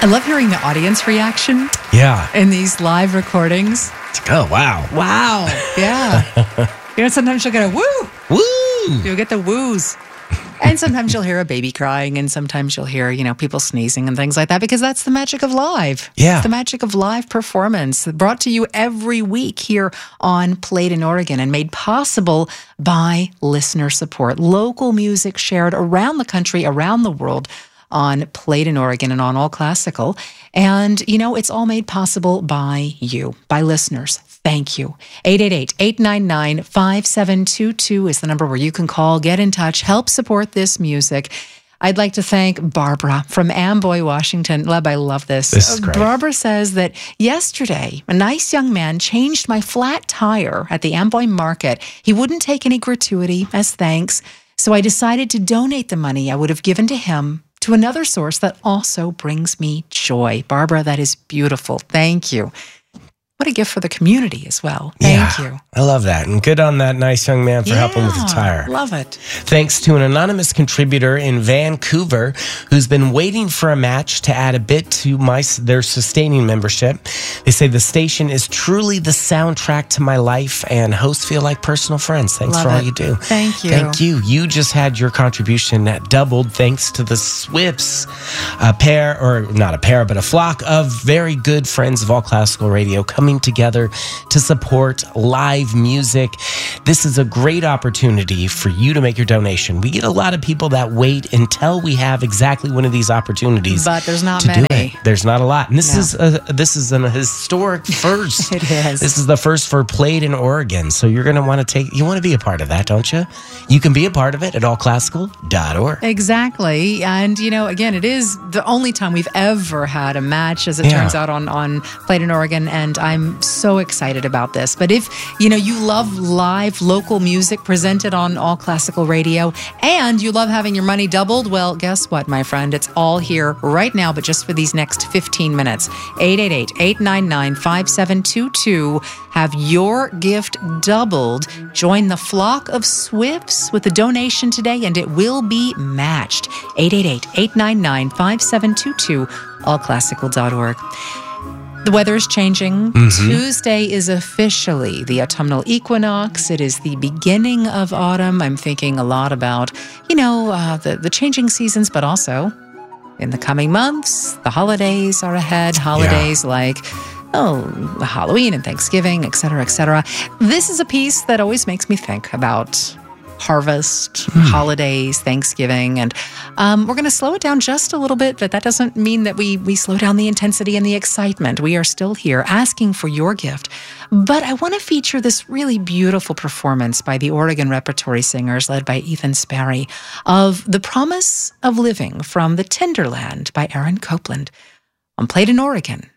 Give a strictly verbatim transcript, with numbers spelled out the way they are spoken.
I love hearing the audience reaction Yeah. in these live recordings. It's like, oh, wow. Wow. Yeah. You know, sometimes you'll get a woo. Woo! You'll get the woos. And sometimes you'll hear a baby crying, and sometimes you'll hear, you know, people sneezing and things like that, because that's the magic of live. Yeah. It's the magic of live performance, brought to you every week here on Played in Oregon and made possible by listener support. Local music shared around the country, around the world, on Played in Oregon and on All Classical. And, you know, it's all made possible by you, by listeners. Thank you. eight eight eight, eight nine nine, five seven two two is the number where you can call, get in touch, help support this music. I'd like to thank Barbara from Amboy, Washington. Leb, I love this. This is great. Barbara says that yesterday, a nice young man changed my flat tire at the Amboy market. He wouldn't take any gratuity as thanks, so I decided to donate the money I would have given to him to another source that also brings me joy. Barbara, that is beautiful. Thank you. What a gift for the community as well. Thank yeah, you. I love that. And good on that nice young man for yeah, helping with the tire. Love it. Thanks to an anonymous contributor in Vancouver who's been waiting for a match to add a bit to my their sustaining membership. They say the station is truly the soundtrack to my life, and hosts feel like personal friends. Thanks Love for all it. you do. Thank you. Thank you. You just had your contribution doubled thanks to the Swifts, a pair, or not a pair, but a flock of very good friends of All Classical Radio coming together to support live music. This is a great opportunity for you to make your donation. We get a lot of people that wait until we have exactly one of these opportunities. But there's not to many. Do it. There's not a lot. And this No. is a, this is an historic first. It is. This is the first for Played in Oregon. So you're going to want to take, you want to be a part of that, don't you? You can be a part of it at all classical dot org. Exactly. And, you know, again, it is the only time we've ever had a match, as it Yeah. turns out, on, on Played in Oregon. And I'm so excited about this. But if, you know, you love live local music presented on All Classical Radio and you love having your money doubled, well, guess what, my friend? It's all here right now, but just for these next fifteen minutes. eight eight eight, eight nine nine, five seven two two. Have your gift doubled. Join the flock of Swifts with a donation today, and it will be matched. eight eight eight, eight nine nine, five seven two two, all classical dot org. The weather is changing. Mm-hmm. Tuesday is officially the autumnal equinox. It is the beginning of autumn. I'm thinking a lot about, you know, uh, the, the changing seasons, but also in the coming months, the holidays are ahead. Holidays yeah. like, oh, Halloween and Thanksgiving, et cetera, et cetera. This is a piece that always makes me think about harvest, hmm. holidays, Thanksgiving, and um, we're going to slow it down just a little bit, but that doesn't mean that we we slow down the intensity and the excitement. We are still here asking for your gift, but I want to feature this really beautiful performance by the Oregon Repertory Singers, led by Ethan Sparry, of The Promise of Living from the Tinderland by Aaron Copland on Played in Oregon